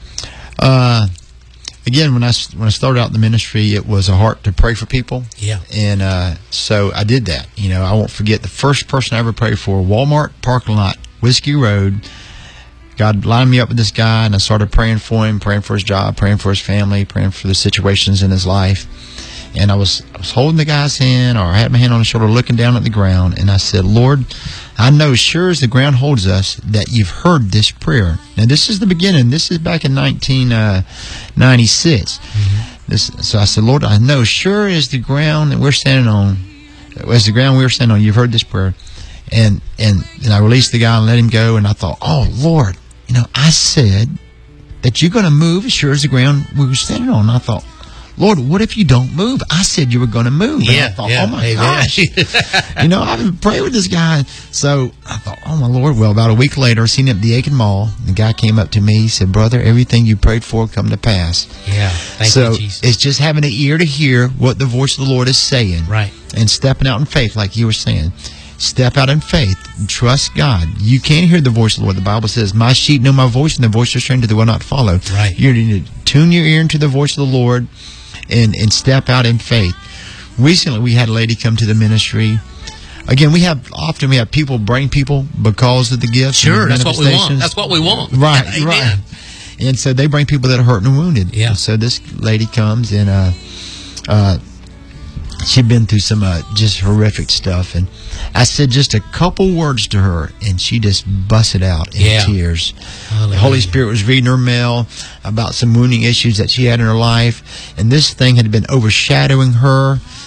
Uh, again, when I, when I started out in the ministry, it was a heart to pray for people. Yeah. And uh, so I did that. You know, I won't forget the first person I ever prayed for, Walmart parking lot, Whiskey Road. God lined me up with this guy, and I started praying for him, praying for his job, praying for his family, praying for the situations in his life. And I was I was holding the guy's hand, or I had my hand on his shoulder, looking down at the ground, and I said, Lord, I know sure as the ground holds us that you've heard this prayer. Now, this is the beginning. This is back in nineteen ninety-six. Mm-hmm. This, so I said, Lord, I know sure as the ground that we're standing on, as the ground we're standing on, you've heard this prayer. And, and, and I released the guy and let him go, and I thought, oh, Lord, you know, I said that you're going to move as sure as the ground we were standing on. And I thought, Lord, what if you don't move? I said you were going to move. Yeah, and I thought, yeah, oh, my amen. gosh. You know, I've been praying with this guy. So I thought, oh, my Lord. Well, about a week later, I seen him at the Aiken Mall. The guy came up to me. He said, brother, everything you prayed for come to pass. Yeah, thank so you, Jesus. it's just having an ear to hear what the voice of the Lord is saying. Right. And stepping out in faith, like you were saying. Step out in faith. Trust God. You can't hear the voice of the Lord. The Bible says, my sheep know my voice, and the voice of a stranger they will not follow. Right. You need to tune your ear into the voice of the Lord and, and step out in faith. Recently, we had a lady come to the ministry. Again, we have often we have people bring people because of the gifts. Sure, and that's what we want. manifestations. That's what we want. Right, Amen. right. And so they bring people that are hurt and wounded. Yeah. And so this lady comes and uh, uh, she'd been through some uh, just horrific stuff, and I said just a couple words to her, and she just busted out in Yeah. tears. Hallelujah. The Holy Spirit was reading her mail about some wounding issues that she had in her life, and this thing had been overshadowing her.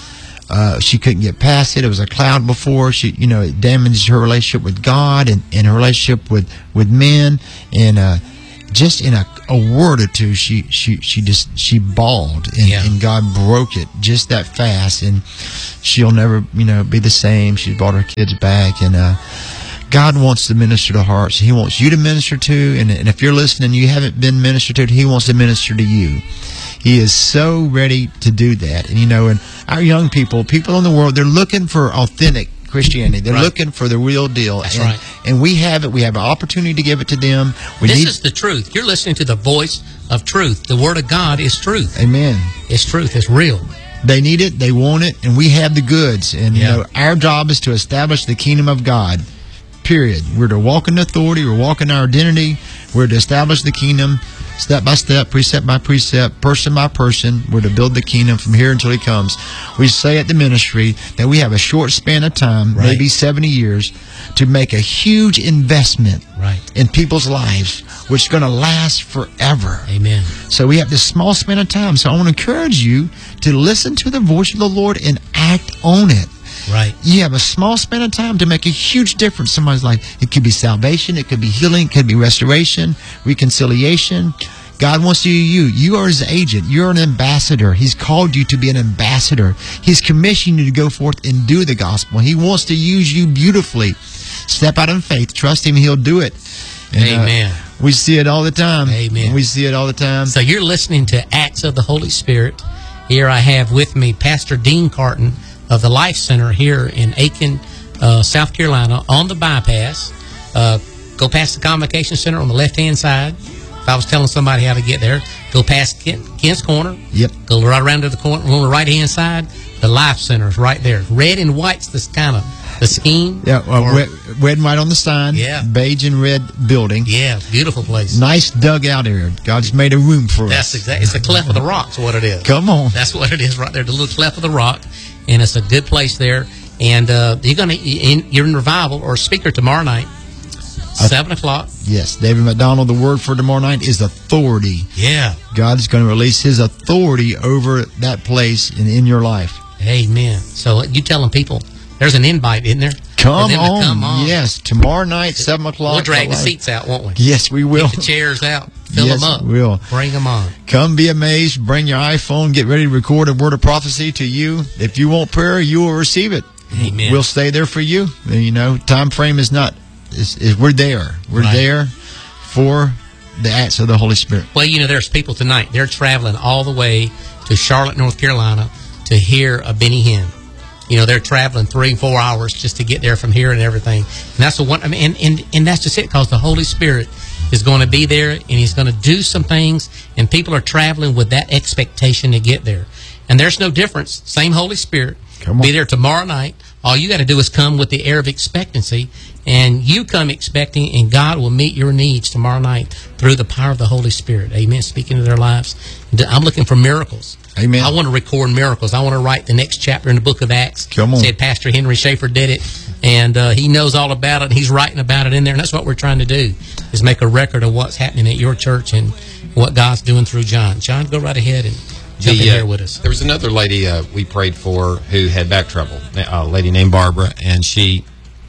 Uh, she couldn't get past it. It was a cloud before. She, you know, it damaged her relationship with God and, and her relationship with, with men. And uh, just in a, a word or two, she she she just she bawled, and, Yeah. and God broke it just that fast. And she'll never, you know, be the same. She brought her kids back, and uh, God wants to minister to hearts. He wants you to minister to, and, and if you're listening, you haven't been ministered to, He wants to minister to you. He is so ready to do that. And, you know, and our young people, people in the world, they're looking for authentic Christianity. They're Right. looking for the real deal. That's and, right. And we have it. We have an opportunity to give it to them. We This need, is the truth. You're listening to the voice of truth. The Word of God is truth. Amen. It's truth. It's real. They need it. They want it. And we have the goods. And, Yeah. you know, our job is to establish the kingdom of God. Period. We're to walk in authority. We're walking our identity. We're to establish the kingdom step by step, precept by precept, person by person. We're to build the kingdom from here until He comes. We say at the ministry that we have a short span of time, Right. maybe seventy years, to make a huge investment Right. in people's lives, which is going to last forever. Amen. So we have this small span of time. So I want to encourage you to listen to the voice of the Lord and act on it. Right. You have a small span of time to make a huge difference in somebody's life. It could be salvation. It could be healing. It could be restoration, reconciliation. God wants to use you. You are His agent. You're an ambassador. He's called you to be an ambassador. He's commissioned you to go forth and do the gospel. He wants to use you beautifully. Step out in faith. Trust Him. He'll do it. And, uh, Amen. we see it all the time. Amen. We see it all the time. So you're listening to Acts of the Holy Spirit. Here I have with me Pastor Dean Carton of the Life Center here in Aiken, uh, South Carolina, on the bypass. Uh, go past the Convocation Center on the left-hand side. If I was telling somebody how to get there, go past Ken, Ken's Corner. Yep. Go right around to the corner on the right-hand side. The Life Center is right there. Red and white's this kind of the scheme. Yeah, uh, Or- red, red and white on the sign. Yeah. Beige and red building. yeah, beautiful place. Nice dugout area. God's made a room for That's us. exactly. It's the cleft of the rock's what it is. Come on. That's what it is right there, the little cleft of the rock, and it's a good place there. And uh, you're gonna in, you're in revival or speaker tomorrow night, seven o'clock. Yes, David McDonald, the word for tomorrow night is authority. Yeah, God's going to release His authority over that place and in your life. amen. So you telling people there's an invite, isn't there? Come For them to on. come on. Yes, tomorrow night, seven o'clock. We'll drag the Alive. seats out, won't we? Yes, we will. Get the chairs out, fill Yes, them up, we will. bring them on. Come be amazed. Bring your iPhone. Get ready to record a word of prophecy to you. If you want prayer, you will receive it. Amen. We'll stay there for you. And, you know, time frame is not, is, is we're there. We're Right. there for the acts of the Holy Spirit. Well, you know, there's people tonight. They're traveling all the way to Charlotte, North Carolina, to hear a Benny Hinn. You know, they're traveling three and four hours just to get there from here and everything. And that's the one. I mean, and, and, and that's just it, because the Holy Spirit is going to be there, and He's going to do some things, and people are traveling with that expectation to get there. And there's no difference. Same Holy Spirit. Come on. Be there tomorrow night. All you got to do is come with the air of expectancy, and you come expecting, and God will meet your needs tomorrow night through the power of the Holy Spirit. Amen. Speaking to their lives. I'm looking for miracles. Amen. I want to record miracles. I want to write the next chapter in the book of Acts. Come on. Said Pastor Henry Schaefer did it, and uh, he knows all about it, and he's writing about it in there, and that's what we're trying to do, is make a record of what's happening at your church and what God's doing through John. John, go right ahead and jump The, in uh, here with us. There was another lady uh, we prayed for who had back trouble, a lady named Barbara, and she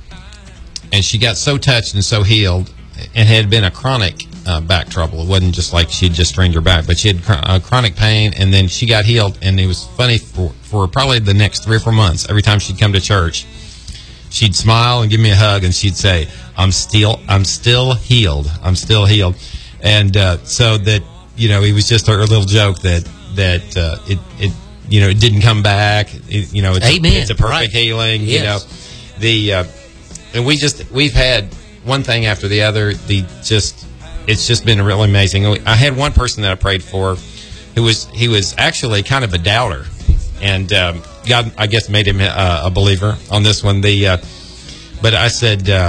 and she got so touched and so healed. It had been a chronic uh, back trouble. It wasn't just like she'd just strained her back, but she had chron- uh, chronic pain, and then she got healed. And it was funny, for, for probably the next three or four months, every time she'd come to church, she'd smile and give me a hug, and she'd say, "I'm still, I'm still healed. I'm still healed." And uh, so that, you know, it was just a little joke that that uh, it it you know it didn't come back. It, you know, it's, Amen. it's a perfect Right. healing. Yes. You know, the uh, and we just we've had one thing after the other. The just it's just been really amazing. I had one person that I prayed for who was he was actually kind of a doubter, and um, God, I guess, made him uh, a believer on this one. The uh, but I said, uh,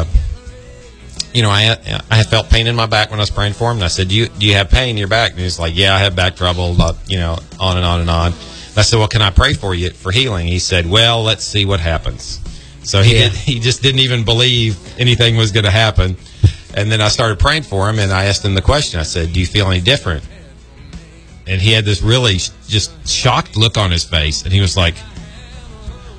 you know, I I had felt pain in my back when I was praying for him, and I said, "Do you do you have pain in your back?" And he's like, "Yeah, I have back trouble." You know, on and on and on. I said, "Well, can I pray for you for healing?" He said, "Well, let's see what happens." So he Yeah. did, he just didn't even believe anything was going to happen. And then I started praying for him, and I asked him the question. I said, "Do you feel any different?" And he had this really sh- just shocked look on his face, and he was like,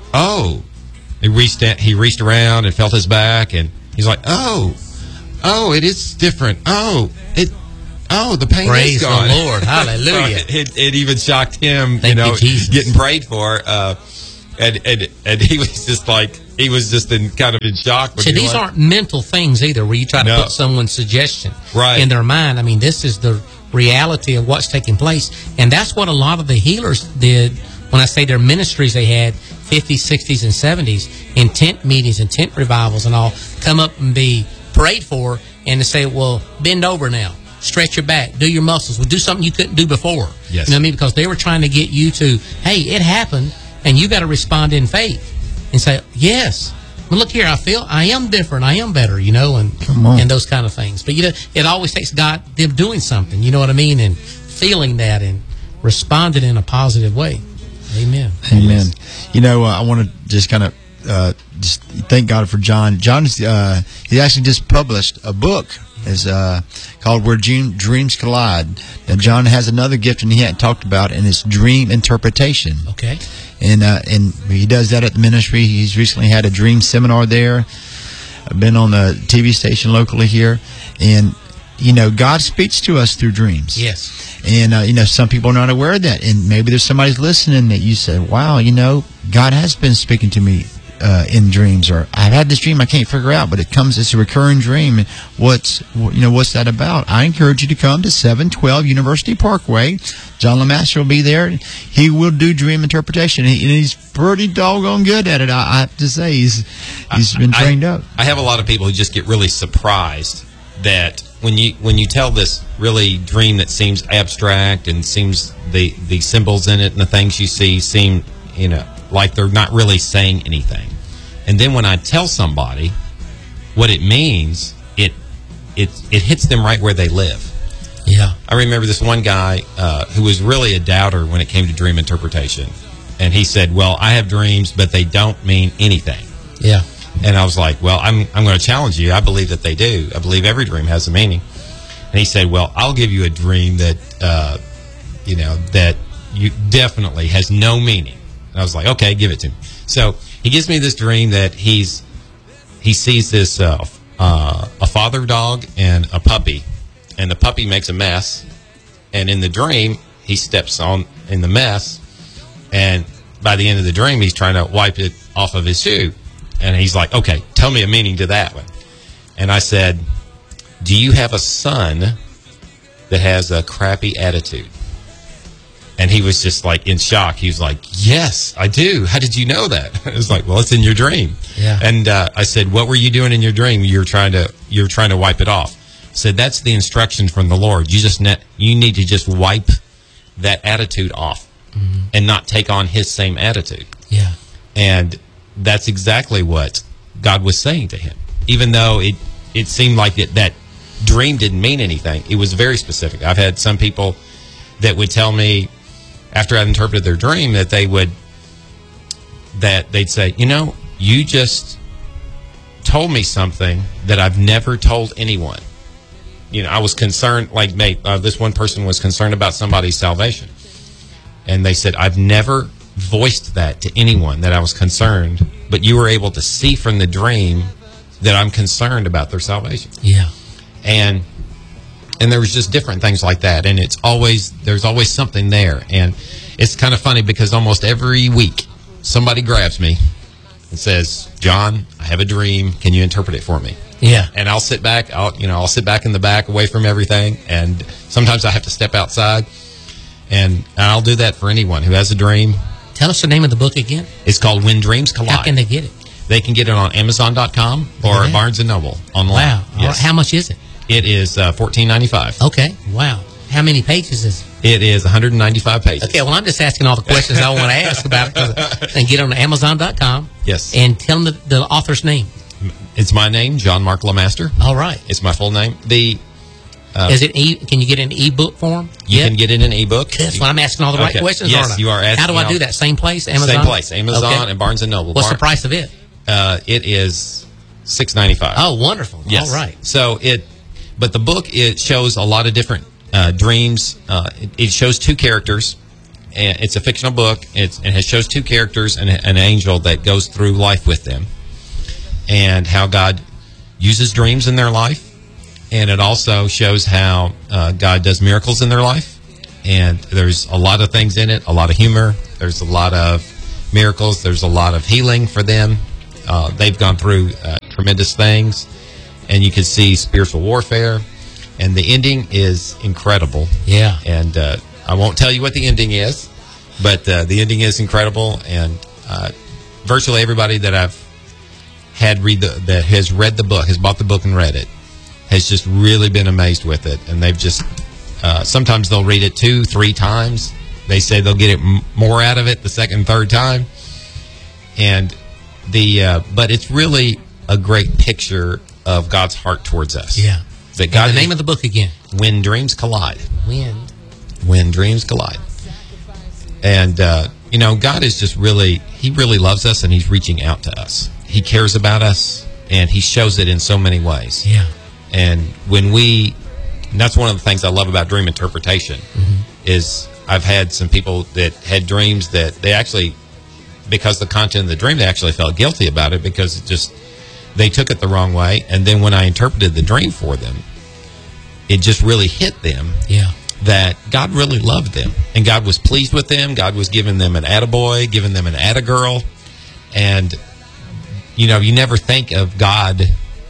oh, he reached he reached around and felt his back, and he's like, oh, oh, it is different. Oh, it, oh, the pain Praise is gone. the Lord, hallelujah! So it, it even shocked him, Thank you know, you, Jesus. getting prayed for, uh, and and and he was just like he was just in kind of in shock. When See, he these went. aren't mental things either, where you try to No. put someone's suggestion Right. in their mind. I mean, this is the reality of what's taking place, and that's what a lot of the healers did. When I say their ministries, they had fifties, sixties, and seventies in tent meetings and tent revivals and all, come up and be prayed for, and to say, well, bend over now, stretch your back, do your muscles, well, do something you couldn't do before. Yes. You know what I mean? Because they were trying to get you to, hey, it happened, and you got to respond in faith and say, yes. Well, look here, I feel I am different, I am better, you know, and Come on. and those kind of things. But you know, it always takes God them doing something, you know what I mean, and feeling that and responding in a positive way. Amen. Amen. You know, uh, I want to just kind of uh, just thank God for John. John is uh, he actually just published a book. Is uh, called Where Dream, Dreams Collide. And John has another gift, and he hadn't talked about, and it's dream interpretation. Okay. And uh, and he does that at the ministry. He's recently had a dream seminar there. I've been on the T V station locally here, and you know, God speaks to us through dreams. Yes. And uh, you know, some people are not aware of that, and maybe there's somebody's listening that you say, "Wow, you know, God has been speaking to me uh, in dreams," or "I've had this dream I can't figure out, but it comes it's a recurring dream." What's you know what's that about? I encourage you to come to seven twelve University Parkway. John LeMaster will be there. He will do dream interpretation, and he's pretty doggone good at it. I, I have to say, he's he's been I- trained up. I have a lot of people who just get really surprised that when you when you tell this really dream that seems abstract and seems the the symbols in it and the things you see seem, you know, like they're not really saying anything. And then when I tell somebody what it means, it it it hits them right where they live. Yeah. I remember this one guy uh, who was really a doubter when it came to dream interpretation. And he said, well, I have dreams, but they don't mean anything. Yeah. And I was like, well, I'm I'm going to challenge you. I believe that they do. I believe every dream has a meaning. And he said, well, I'll give you a dream that, uh, you know, that you definitely has no meaning. And I was like, okay, give it to me. So he gives me this dream that he's he sees this uh, uh, a father dog and a puppy, and the puppy makes a mess. And in the dream, he steps on in the mess, and by the end of the dream, he's trying to wipe it off of his shoe. And he's like, okay, tell me a meaning to that one. And I said, do you have a son that has a crappy attitude? And he was just like in shock. He was like, yes, I do. How did you know that? I was like, well, it's in your dream. Yeah. And uh, I said, what were you doing in your dream? You're trying to you're trying to wipe it off. I said, that's the instruction from the Lord. You just ne- you need to just wipe that attitude off mm-hmm. and not take on his same attitude. Yeah. And that's exactly what God was saying to him. Even though it, it seemed like it, that dream didn't mean anything, it was very specific. I've had some people that would tell me after I'd interpreted their dream that they would, that they'd say, you know, you just told me something that I've never told anyone. You know, I was concerned, like mate, uh, this one person was concerned about somebody's salvation. And they said, I've never voiced that to anyone that I was concerned, but you were able to see from the dream that I'm concerned about their salvation. Yeah. And and there was just different things like that, and it's always there's always something there. And it's kind of funny because almost every week somebody grabs me and says, John, I have a dream, can you interpret it for me? Yeah. And I'll sit back, I'll you know, I'll sit back in the back away from everything, and sometimes I have to step outside, and, and I'll do that for anyone who has a dream. Tell us the name of the book again. It's called When Dreams Collide. How can they get it? They can get it on Amazon dot com or Okay. Barnes and Noble online. Wow. All Yes. right. How much is it? It is uh, fourteen ninety-five. Okay. Wow. How many pages is it? It is one hundred ninety-five pages. Okay, well, I'm just asking all the questions I want to ask about it. 'cause- And get on Amazon dot com. Yes. And tell them the, the author's name. It's my name, John Mark LeMaster. All right. It's my full name. The uh, Is it e- can you get an ebook form? You Yet? can get it in an ebook. That's why I'm asking all the right Okay. questions. Yes, aren't I? you are asking How do I all- do that? Same place, Amazon. Same place, Amazon Okay. and Barnes and Noble. What's Bar- the price of it? Uh, it is six ninety-five. Oh, wonderful. Yes. All right. So it, but the book, it shows a lot of different uh, dreams. Uh, it, it shows two characters, and it's a fictional book. It's, and it shows two characters and an angel that goes through life with them, and how God uses dreams in their life. And it also shows how uh, God does miracles in their life. And there's a lot of things in it, a lot of humor. There's a lot of miracles. There's a lot of healing for them. Uh, they've gone through uh, tremendous things. And you can see spiritual warfare. And the ending is incredible. Yeah. And uh, I won't tell you what the ending is, but uh, the ending is incredible. And uh, virtually everybody that I've had read the, that has read the book, has bought the book and read it, has just really been amazed with it. And they've just, uh, sometimes they'll read it two, three times. They say they'll get it m- more out of it the second, third time. And the, uh, but it's really a great picture of God's heart towards us. Yeah. That God And the name is, of the book again. When Dreams Collide. When. When Dreams Collide. And, uh, you know, God is just really, He really loves us, and He's reaching out to us. He cares about us, and He shows it in so many ways. Yeah. And when we, and that's one of the things I love about dream interpretation, mm-hmm. is I've had some people that had dreams that they actually, because the content of the dream, they actually felt guilty about it because it just, they took it the wrong way. And then when I interpreted the dream for them, it just really hit them. Yeah. That God really loved them, and God was pleased with them. God was giving them an attaboy, giving them an attagirl. And, you know, you never think of God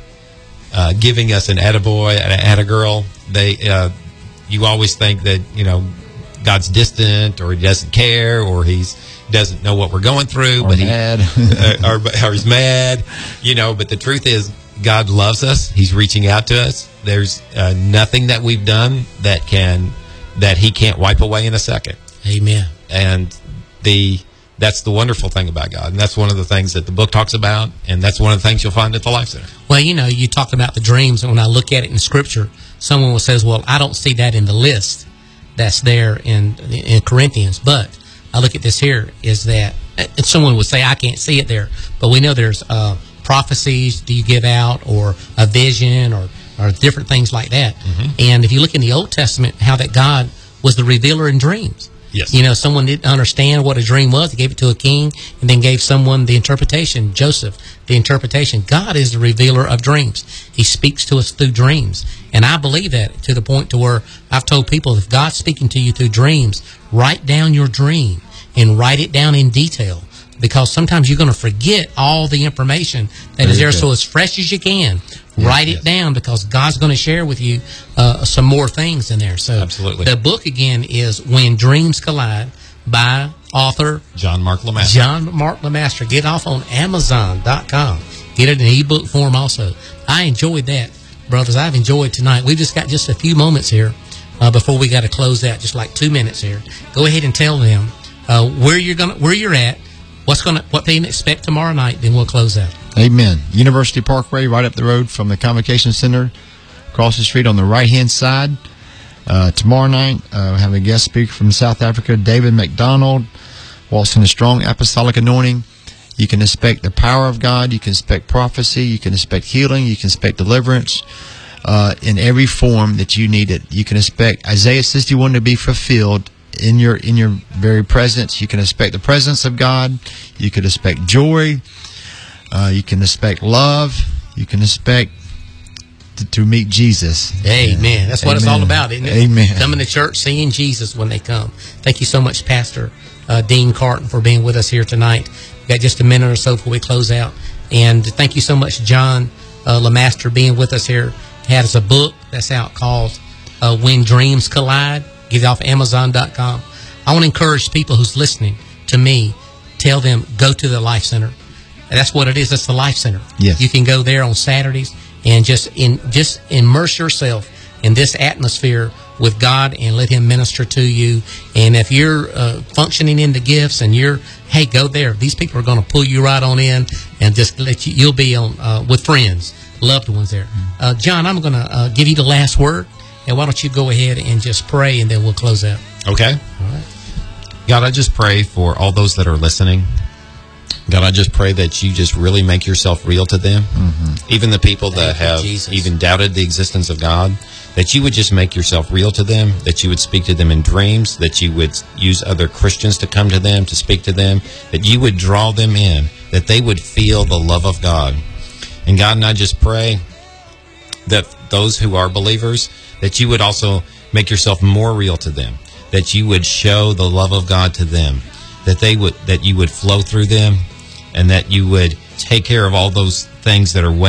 uh, giving us an attaboy, an attagirl. They, uh, you always think that, you know, God's distant, or He doesn't care, or He's doesn't know what we're going through. Or but mad. He, uh, or, or He's mad, you know. But the truth is, God loves us. He's reaching out to us. There's uh, nothing that we've done that can that He can't wipe away in a second. Amen. And the that's the wonderful thing about God, and that's one of the things that the book talks about, and that's one of the things you'll find at the Life Center. Well, you know, you talk about the dreams, and when I look at it in Scripture, someone will says, "Well, I don't see that in the list that's there in in Corinthians." But I look at this here is that, and someone would say, "I can't see it there," but we know there's uh, prophecies do you give out, or a vision, or or different things like that. Mm-hmm. And if you look in the Old Testament, how that God was the revealer in dreams. Yes. You know, someone didn't understand what a dream was. He gave it to a king and then gave someone the interpretation, Joseph, the interpretation. God is the revealer of dreams. He speaks to us through dreams. And I believe that to the point to where I've told people, if God's speaking to you through dreams, write down your dream and write it down in detail. Because sometimes you're going to forget all the information that Very is there. Good. So as fresh as you can, yes, write it yes. down, because God's going to share with you uh, some more things in there. So absolutely. The book again is When Dreams Collide by author John Mark Lemaster. John Mark Lemaster. Get off on Amazon dot com. Get it in ebook form also. I enjoyed that, brothers. I've enjoyed tonight. We've just got just a few moments here uh, before we got to close out. Just like two minutes here. Go ahead and tell them uh, where you're gonna, where you're at. What's gonna what they can expect tomorrow night? Then we'll close out. Amen. University Parkway, right up the road from the Convocation Center, across the street on the right hand side. Uh, tomorrow night, uh, we have a guest speaker from South Africa, David McDonald, walks in a strong apostolic anointing. You can expect the power of God. You can expect prophecy. You can expect healing. You can expect deliverance uh, in every form that you need it. You can expect Isaiah sixty-one to be fulfilled in your in your very presence. You can expect the presence of God. You can expect joy. Uh, you can expect love. You can expect to, to meet Jesus. Amen. That's what Amen. It's all about, isn't it? Amen. Coming to church, seeing Jesus when they come. Thank you so much, Pastor uh, Dean Carton, for being with us here tonight. We've got just a minute or so before we close out. And thank you so much, John uh, Lemaster, being with us here. He has a book that's out called uh, When Dreams Collide. Get it off Amazon dot com. I want to encourage people who's listening to me, tell them, go to the Life Center. And that's what it is. That's the Life Center. Yes. You can go there on Saturdays and just in just immerse yourself in this atmosphere with God and let Him minister to you. And if you're uh, functioning in the gifts and you're, hey, go there. These people are going to pull you right on in and just let you, you'll be on uh, with friends, loved ones there. Uh, John, I'm going to uh, give you the last word. And why don't you go ahead and just pray, and then we'll close out. Okay. All right. God, I just pray for all those that are listening. God, I just pray that you just really make yourself real to them. Mm-hmm. Even the people that Thank have you, Jesus. even doubted the existence of God, that you would just make yourself real to them, that you would speak to them in dreams, that you would use other Christians to come to them, to speak to them, that you would draw them in, that they would feel the love of God. And God, and I just pray that those who are believers, that you would also make yourself more real to them, that you would show the love of God to them, that they would, that you would flow through them, and that you would take care of all those things that are